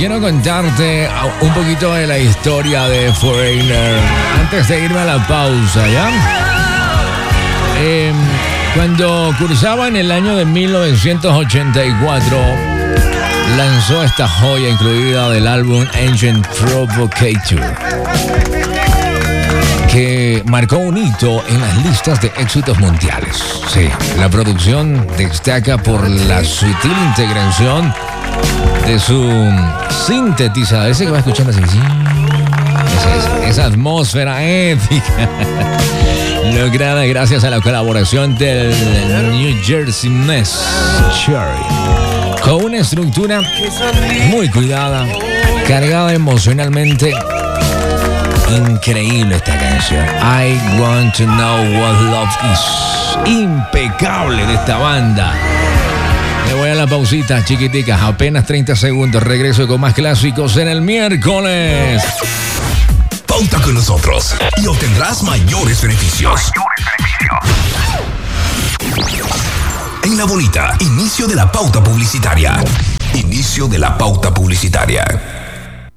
quiero contarte un poquito de la historia de Foreigner antes de irme a la pausa, ¿ya? Cuando cursaba en el año de 1984, lanzó esta joya incluida del álbum Ancient Provocator, que marcó un hito en las listas de éxitos mundiales. Sí, la producción destaca por la sutil integración de su sintetizador, ese que va escuchando así, sí, esa atmósfera épica, lograda gracias a la colaboración del New Jersey Mess Cherry, con una estructura muy cuidada, cargada emocionalmente. Increíble esta canción. I Want to Know What Love Is. Impecable de esta banda. Me voy a la pausita, chiquiticas. Apenas 30 segundos. Regreso con más clásicos en el miércoles. Pauta con nosotros y obtendrás mayores beneficios. En La Bonita, inicio de la pauta publicitaria. Inicio de la pauta publicitaria.